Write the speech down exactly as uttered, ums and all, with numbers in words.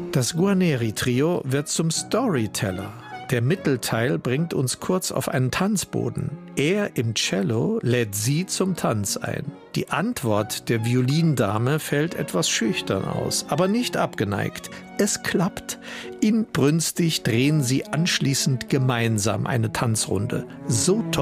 Das Guarneri-Trio wird zum Storyteller. Der Mittelteil bringt uns kurz auf einen Tanzboden. Er im Cello lädt sie zum Tanz ein. Die Antwort der Violindame fällt etwas schüchtern aus, aber nicht abgeneigt. Es klappt. Inbrünstig drehen sie anschließend gemeinsam eine Tanzrunde. So toll.